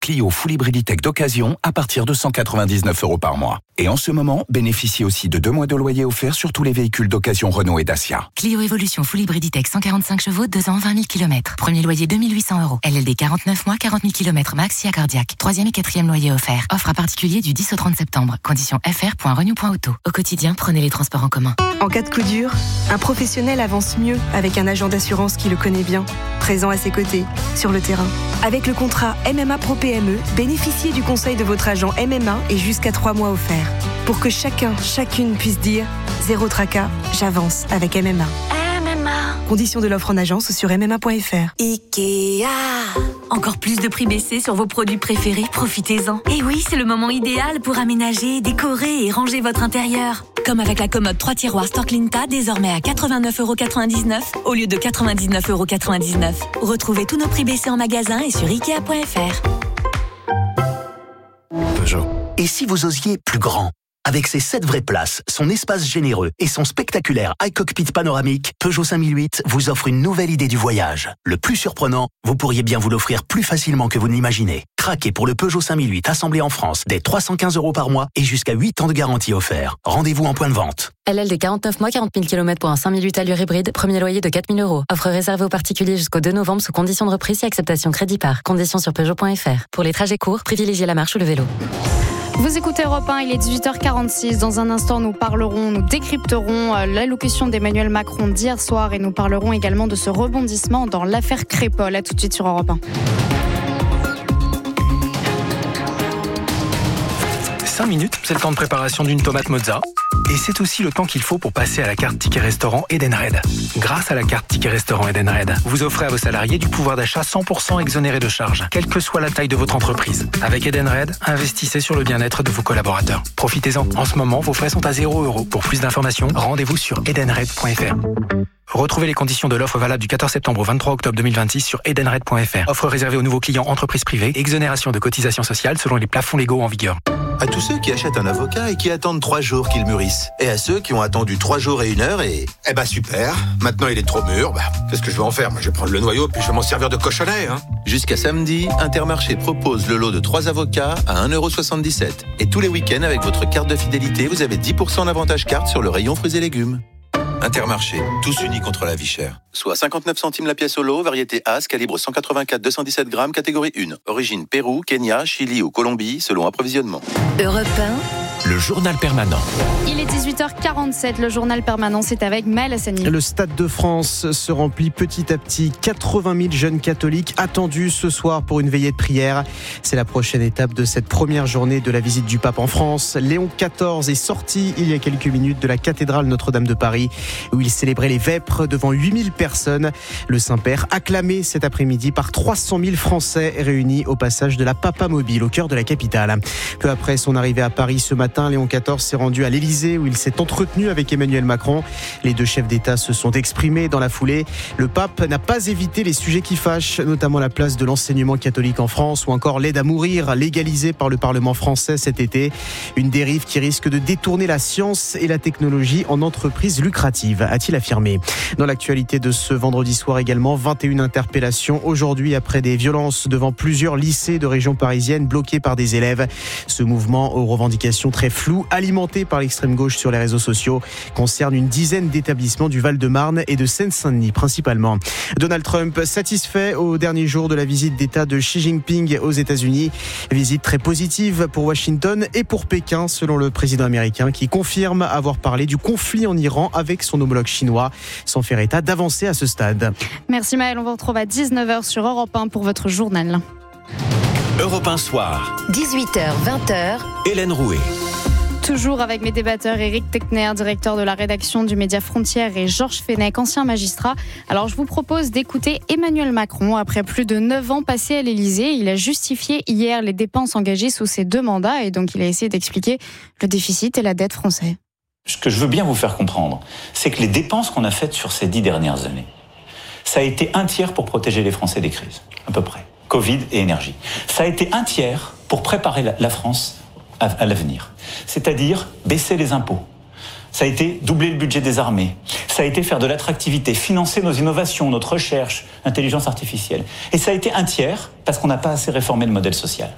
Clio Full Hybrid E-Tech d'occasion à partir de 199 € par mois. Et en ce moment, bénéficiez aussi de 2 mois de loyer offert sur tous les véhicules d'occasion Renault et Dacia. Clio Evolution Full Hybrid E-Tech 145 chevaux, 2 ans, 20 000 km. Premier loyer 2 800 €. LLD 49 mois, 40 000 km max, SIA cardiaque. 3e et 4e loyer offert. Offre à particulier du 10 au 30 septembre. Conditions fr.renew.auto. Au quotidien, prenez les transports en commun. En cas de coup dur, un professionnel avance mieux avec un agent d'assurance qui le connaît bien, présent à ses côtés, sur le terrain. Avec le contrat MMA Pro PME, bénéficiez du conseil de votre agent MMA et jusqu'à 3 mois offerts. Pour que chacune puisse dire « Zéro tracas, j'avance avec MMA ». Conditions de l'offre en agence sur mma.fr. Ikea. Encore plus de prix baissés sur vos produits préférés, profitez-en. Et oui, c'est le moment idéal pour aménager, décorer et ranger votre intérieur. Comme avec la commode 3 tiroirs Storklinta, désormais à 89,99 € au lieu de 99,99 €. Retrouvez tous nos prix baissés en magasin et sur Ikea.fr. Peugeot. Et si vous osiez plus grand ? Avec ses 7 vraies places, son espace généreux et son spectaculaire iCockpit panoramique, Peugeot 5008 vous offre une nouvelle idée du voyage. Le plus surprenant, vous pourriez bien vous l'offrir plus facilement que vous ne l'imaginez. Craquez pour le Peugeot 5008 assemblé en France dès 315 € par mois et jusqu'à 8 ans de garantie offert. Rendez-vous en point de vente. LLD 49 mois, 40 000 km pour un 5008 allure hybride, premier loyer de 4 000 €. Offre réservée aux particuliers jusqu'au 2 novembre sous conditions de reprise et acceptation crédit par. Conditions sur Peugeot.fr. Pour les trajets courts, privilégiez la marche ou le vélo. Vous écoutez Europe 1, il est 18h46. Dans un instant, nous décrypterons l'allocution d'Emmanuel Macron d'hier soir et nous parlerons également de ce rebondissement dans l'affaire Crépol. À tout de suite sur Europe 1. 5 minutes, c'est le temps de préparation d'une tomate mozza. Et c'est aussi le temps qu'il faut pour passer à la carte Ticket Restaurant Edenred. Grâce à la carte Ticket Restaurant Edenred, vous offrez à vos salariés du pouvoir d'achat 100% exonéré de charges, quelle que soit la taille de votre entreprise. Avec Edenred, investissez sur le bien-être de vos collaborateurs. Profitez-en. En ce moment, vos frais sont à 0 €. Pour plus d'informations, rendez-vous sur edenred.fr. Retrouvez les conditions de l'offre valable du 14 septembre au 23 octobre 2026 sur edenred.fr. Offre réservée aux nouveaux clients entreprises privées, exonération de cotisations sociales selon les plafonds légaux en vigueur. À tous ceux qui achètent un avocat et qui attendent 3 jours qu'il mûrisse. Et à ceux qui ont attendu 3 jours et 1 heure et... Eh ben super, maintenant il est trop mûr, qu'est-ce que je vais en faire ? Moi, je vais prendre le noyau puis je vais m'en servir de cochonnet. Jusqu'à samedi, Intermarché propose le lot de 3 avocats à 1,77 €. Et tous les week-ends, avec votre carte de fidélité, vous avez 10% d'avantage carte sur le rayon fruits et légumes. Intermarché, tous unis contre la vie chère. Soit 59 centimes la pièce au lot, variété As, calibre 184-217 grammes, catégorie 1. Origine Pérou, Kenya, Chili ou Colombie, selon approvisionnement. Europe 1. Le journal permanent. Il est 18h47, le journal permanent, c'est avec Maël Hassani. Le Stade de France se remplit petit à petit. 80 000 jeunes catholiques attendus ce soir pour une veillée de prière. C'est la prochaine étape de cette première journée de la visite du pape en France. Léon XIV est sorti il y a quelques minutes de la cathédrale Notre-Dame de Paris, où il célébrait les vêpres devant 8 000 personnes. Le Saint-Père acclamé cet après-midi par 300 000 Français réunis au passage de la Papa Mobile au cœur de la capitale. Peu après son arrivée à Paris ce matin, Léon XIV s'est rendu à l'Élysée où il s'est entretenu avec Emmanuel Macron. Les deux chefs d'État se sont exprimés dans la foulée. Le pape n'a pas évité les sujets qui fâchent, notamment la place de l'enseignement catholique en France ou encore l'aide à mourir légalisée par le Parlement français cet été. Une dérive qui risque de détourner la science et la technologie en entreprise lucrative, a-t-il affirmé. Dans l'actualité de ce vendredi soir également, 21 interpellations aujourd'hui après des violences devant plusieurs lycées de région parisienne bloqués par des élèves. Ce mouvement aux revendications très floues, alimenté par l'extrême gauche sur les réseaux sociaux, concerne une dizaine d'établissements du Val-de-Marne et de Seine-Saint-Denis principalement. Donald Trump satisfait au dernier jour de la visite d'État de Xi Jinping aux États-Unis. Visite très positive pour Washington et pour Pékin, selon le président américain, qui confirme avoir parlé du conflit en Iran avec son homologue chinois, sans faire état d'avancer à ce stade. Merci Maël, on vous retrouve à 19h sur Europe 1 pour votre journal. Europe 1 soir. 18h, 20h. Hélène Rouet. Toujours avec mes débatteurs, Éric Techner, directeur de la rédaction du Média Frontières, et Georges Fenech, ancien magistrat. Alors je vous propose d'écouter Emmanuel Macron. Après plus de 9 ans passés à l'Élysée, il a justifié hier les dépenses engagées sous ses 2 mandats et donc il a essayé d'expliquer le déficit et la dette français. Ce que je veux bien vous faire comprendre, c'est que les dépenses qu'on a faites sur ces 10 dernières années, ça a été 1/3 pour protéger les Français des crises, à peu près. Covid et énergie. Ça a été 1/3 pour préparer la France à l'avenir. C'est-à-dire baisser les impôts. Ça a été doubler le budget des armées. Ça a été faire de l'attractivité, financer nos innovations, notre recherche, l'intelligence artificielle. Et ça a été 1/3 parce qu'on n'a pas assez réformé le modèle social.